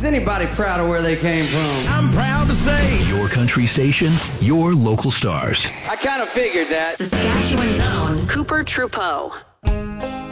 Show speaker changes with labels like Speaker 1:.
Speaker 1: Is anybody proud of where they came from?
Speaker 2: I'm proud to say,
Speaker 3: your country station, your local stars.
Speaker 1: I kind of figured that.
Speaker 4: Saskatchewan's own Cooper Trudeau.